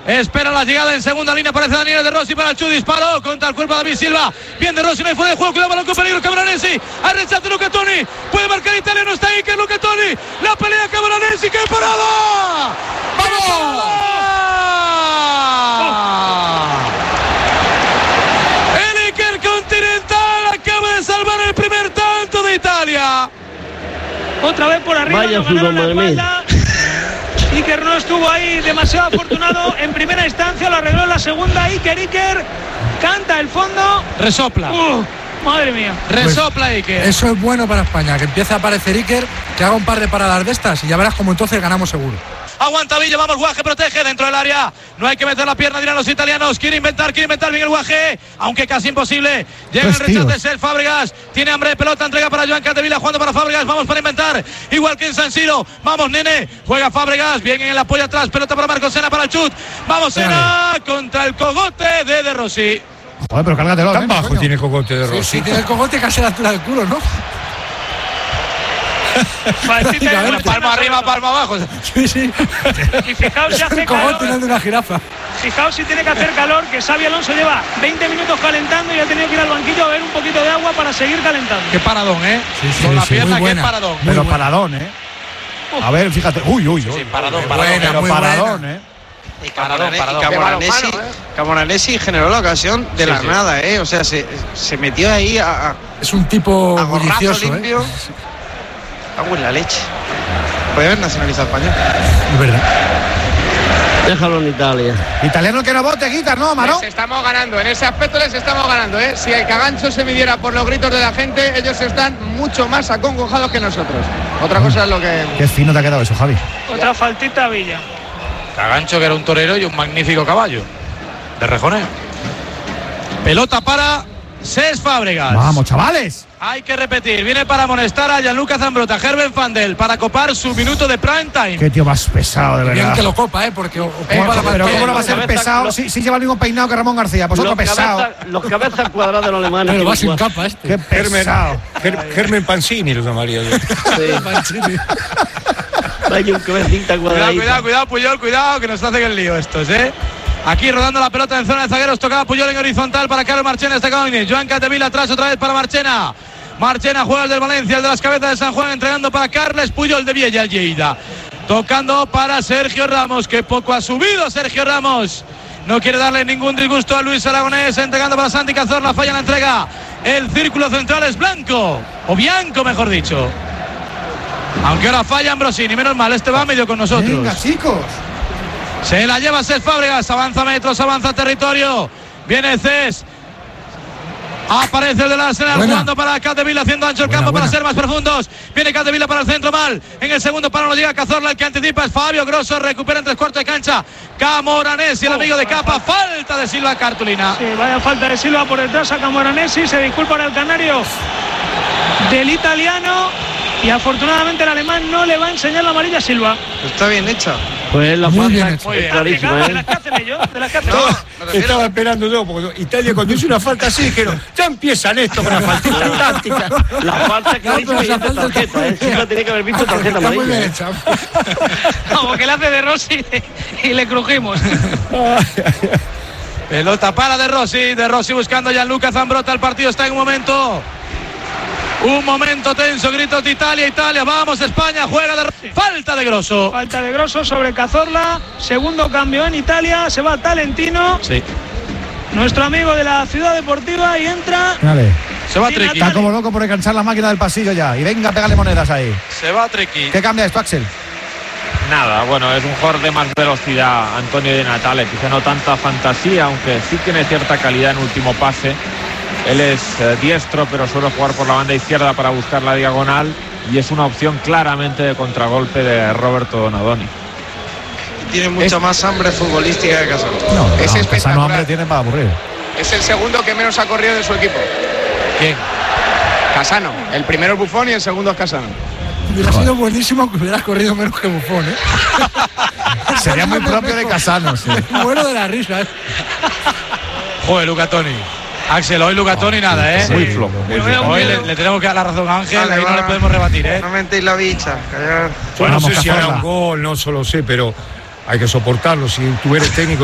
Espera la llegada en segunda línea. Aparece Daniel De Rossi para el Chut. Disparó contra el cuerpo de David Silva. Bien De Rossi, no hay fuera de juego. Cuidado, balón con peligro. Camoranesi. Al rechazo Luca Toni. Puede marcar Italia. No está ahí. Que es Luca Toni. La pelea Camoranesi. ¡Qué parada! ¡Vamos! El Iker Continental acaba de salvar el primer tanto de Italia. Otra vez por arriba. Vaya nos ganaron fútbol, la espalda. Iker no estuvo ahí demasiado afortunado en primera instancia, lo arregló en la segunda. Iker canta el fondo. Resopla. Madre mía. Resopla Iker. Eso es bueno para España, que empiece a aparecer Iker, que haga un par de paradas de estas y ya verás como entonces ganamos seguro. Aguanta Villa, vamos, Guaje protege dentro del área. No hay que meter la pierna, dirán los italianos. Quiere inventar bien el Guaje, aunque casi imposible. Llega el rechazo de Cesc Fábregas. Tiene hambre de pelota, entrega para Joan Capdevila, jugando para Fábregas. Vamos para inventar, igual que en San Siro. Vamos, Nene, juega Fábregas. Bien en el apoyo atrás, pelota para Marcos Sena para el Chut. Vamos, Sena contra el cogote de Rossi. Joder, pero cárgatelo. Tan bajo coño. Tiene el cogote de Rossi. Sí, tiene el cogote casi a la altura del culo, ¿no? Palma arriba, palma abajo. Sí. Y fijaos si hace calor. calor. De una jirafa. Fijaos si tiene que hacer calor, que Xabi Alonso lleva 20 minutos calentando y ha tenido que ir al banquillo a ver un poquito de agua para seguir calentando. Qué paradón, Sí, con la pierna, qué paradón. Pero paradón, A ver, fíjate. Uy. Sí, paradón. Pero paradón, Y Camoranesi generó la ocasión de la nada, O sea, se metió ahí es un tipo a gorrazo bullicioso, limpio. Agua en la leche. Puede haber nacionalizado español. Es verdad. Déjalo en Italia. Italiano que no vote, Guitar, ¿no, Marón? Les estamos ganando, en ese aspecto les estamos ganando, Si el Cagancho se midiera por los gritos de la gente, ellos están mucho más acongojados que nosotros. Otra cosa es lo que... Qué fino te ha quedado eso, Javi. Otra faltita a Villa. Cagancho, que era un torero y un magnífico caballo de rejoneo. Pelota para Cesc Fábregas. Vamos, chavales. Hay que repetir, viene para amonestar a Gianluca Zambrotta, Gerben Fandel, para copar su minuto de prime time. Qué tío más pesado, de verdad. Bien que lo copa, porque ocupa la pero ¿cómo no va a ser cabeza, pesado si lleva el mismo peinado que Ramón García? Pues otro pesado. Los cabezas cuadradas de los alemanes. Pero va sin capa este. Qué pesado. Germen Pancini lo llamaría yo. Hay un cabecita cuadradita. Cuidado, Puyol, cuidado, que nos hacen el lío estos, Aquí rodando la pelota en zona de zagueros, tocaba Puyol en horizontal para Carlos Marchena, está Caoine. Joan Capdevila atrás otra vez para Marchena. Marchena juega el del Valencia, el de las cabezas de San Juan, entregando para Carles Puyol de Viella Lleida. Tocando para Sergio Ramos, que poco ha subido Sergio Ramos. No quiere darle ningún disgusto a Luis Aragonés, entregando para Santi Cazorla, falla la entrega. El círculo central es blanco, o bianco mejor dicho. Aunque ahora falla Ambrosini, menos mal, este va medio con nosotros. Venga, chicos. Se la lleva Cesc Fábregas, avanza metros, avanza territorio. Viene Cesc. Aparece el de la Arsenal jugando para Capdevila, haciendo ancho el campo para ser más profundos. Viene Capdevila para el centro mal. En el segundo palo no llega Cazorla, el que anticipa es Fabio Grosso, recupera en 3/4 de cancha. Camoranesi, el amigo de Capa, falta de Silva, cartulina. Sí, vaya falta de Silva por detrás a Camoranesi, se disculpa el canario del italiano. Y afortunadamente el alemán no le va a enseñar la amarilla a Silva. Está bien hecha. Pues la falta es clarísima, ¿De las que hacen ellos? ¿De las que hacen? Estaba esperando yo, porque Italia cuando hizo una falta así dijeron, ya empiezan esto con la faltita táctica. La falta clarísima es tarjeta, Silva tenía que haber visto tarjeta amarilla. Como que le hace De Rossi y le crujimos. Pelota para De Rossi buscando a Gianluca Zambrotta. El partido está en un momento tenso, gritos de Italia, vamos España, juega de Rossi. Falta de Grosso. Falta de Grosso sobre Cazorla, segundo cambio en Italia, se va Talentino. Sí. Nuestro amigo de la Ciudad Deportiva y entra. Vale. Se va Triqui. Está como loco por enganchar la máquina del pasillo ya. Y venga, pégale monedas ahí. Se va Triqui. ¿Qué cambia esto, Axel? Nada, bueno, es un jugador de más velocidad, Antonio Di Natale, quizá no tanta fantasía, aunque sí tiene cierta calidad en último pase. Él es diestro, pero suele jugar por la banda izquierda para buscar la diagonal y es una opción claramente de contragolpe de Roberto Donadoni. Tiene mucha más hambre futbolística que Casano. No, Es Casano espectacular. hambre tiene para aburrir. Es el segundo que menos ha corrido de su equipo. ¿Quién? Casano. El primero es Buffon y el segundo es Casano. Hubiera sido buenísimo que hubieras corrido menos que Buffon, Sería muy propio de Casano, sí. Bueno de la risa, Joder, Luca Toni. Axel, hoy Luca Toni nada, Muy flojo. Hoy le tenemos que dar la razón a Ángel, ahí no le podemos rebatir, No mentéis la bicha. Yo no Vamos, sé si hará Cazorla. un gol, no solo sé, pero hay que soportarlo. Si tú eres técnico